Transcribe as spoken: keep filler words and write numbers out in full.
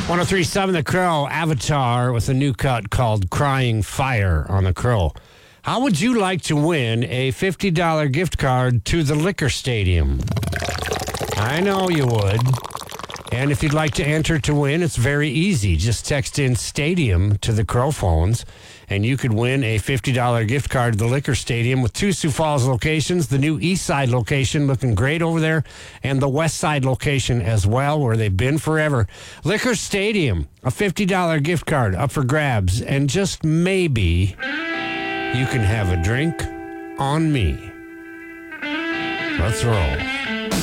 one oh three point seven The Crow, Avatar with a new cut called Crying Fire on The Crow. How would you like to win a fifty dollars gift card to the Liquor Stadium? I know you would. And if you'd like to enter to win, it's very easy. Just text in Stadium to the Crow phones, and you could win a fifty dollars gift card to the Liquor Stadium with two Sioux Falls locations, the new East Side location looking great over there, and the West Side location as well, where they've been forever. Liquor Stadium, a fifty dollars gift card up for grabs, and just maybe you can have a drink on me. Let's roll.